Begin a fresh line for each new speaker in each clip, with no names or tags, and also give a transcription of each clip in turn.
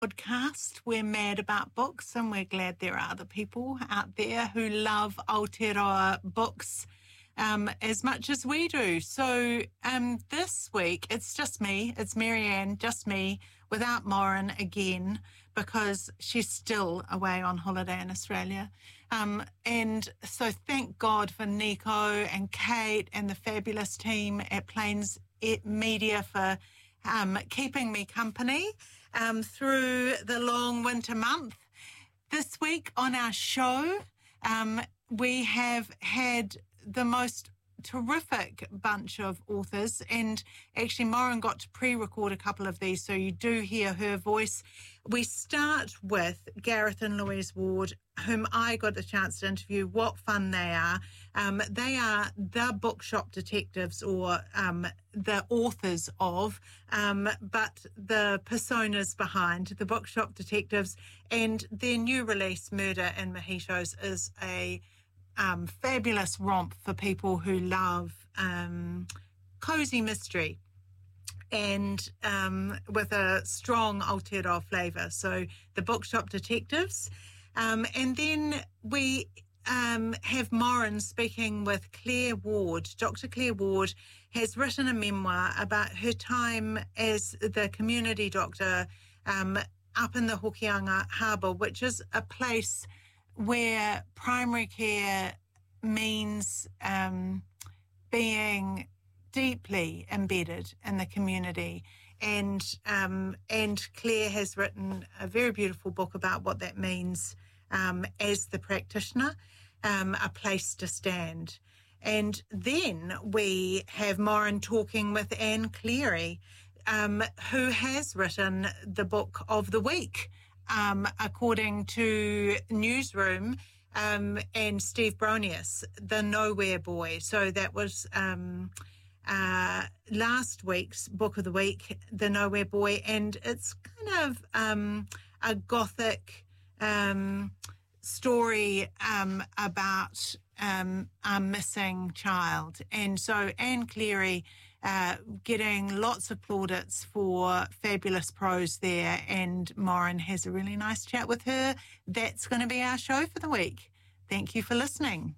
podcast. We're mad about books, and we're glad there are other people out there who love Aotearoa books as much as we do. So this week, it's just me. It's Marianne, just me, without Maureen again, because she's still away on holiday in Australia. And so thank God for Nico and Kate and the fabulous team at Plains Media for keeping me company through the long winter month. This week on our show, we have had the most terrific bunch of authors, and actually Maureen got to pre-record a couple of these, so you do hear her voice. We start with Gareth and Louise Ward, whom I got the chance to interview. What fun they are. They are the bookshop detectives, or the authors of, but the personas behind the bookshop detectives, and their new release, Murder in Mojitos, is a fabulous romp for people who love cosy mystery and with a strong Aotearoa flavour. So the Bookshop Detectives. And then we have Maureen speaking with Claire Ward. Dr. Claire Ward has written a memoir about her time as the community doctor up in the Hokianga Harbour, which is a place where primary care means being deeply embedded in the community. And Claire has written a very beautiful book about what that means as the practitioner, a place to stand. And then we have Maureen talking with Anne Cleary, who has written the book of the week, according to Newsroom and Steve Bronius, The Nowhere Boy. So that was last week's book of the week, The Nowhere Boy, and it's kind of a gothic story about a missing child. And so Anne Cleary getting lots of plaudits for fabulous prose there, and Maureen has a really nice chat with her. That's going to be our show for the week. Thank you for listening.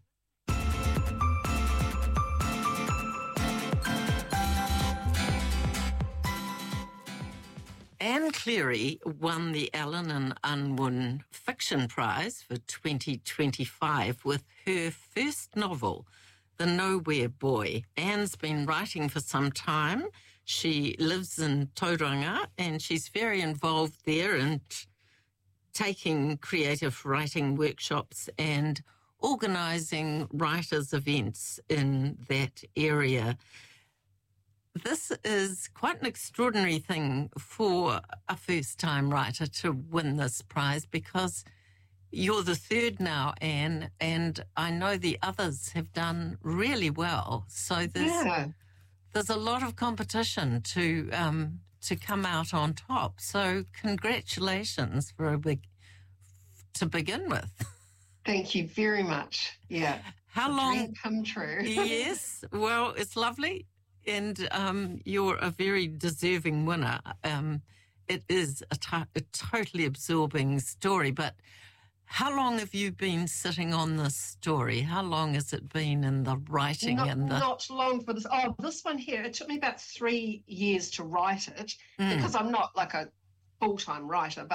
Anne Cleary won the Allen and Unwin Fiction Prize for 2025 with her first novel, The Nowhere Boy. Anne's been writing for some time. She lives in Tauranga and she's very involved there and taking creative writing workshops and organising writers' events in that area. This is quite an extraordinary thing for a first-time writer to win this prize, because you're the third now, Anne, and I know the others have done really well. So there's a lot of competition to come out on top. So congratulations to begin with.
Thank you very much. Yeah.
How long?
Dream come true.
Yes. Well, it's lovely. And you're a very deserving winner. It is a totally absorbing story, but how long have you been sitting on this story? How long has it been in the writing?
Not long for this. Oh, this one here, it took me about 3 years to write it, because I'm not like a full-time writer,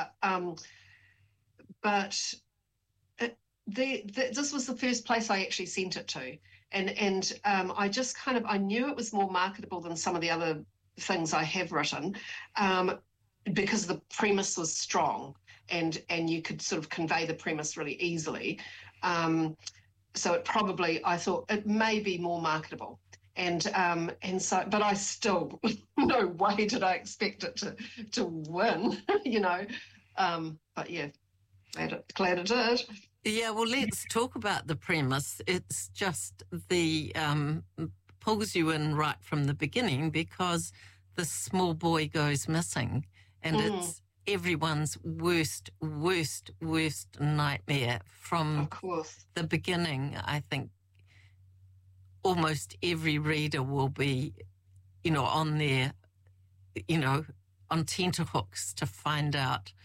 but this was the first place I actually sent it to. And I just I knew it was more marketable than some of the other things I have written, because the premise was strong and you could sort of convey the premise really easily. So I thought it may be more marketable. And so, but I still, no way did I expect it to win, but yeah, glad it did.
Yeah, well, let's talk about the premise. It's just pulls you in right from the beginning, because the small boy goes missing, and it's everyone's worst nightmare from
of course.
The beginning. I think almost every reader will be, on their, on tenterhooks to find out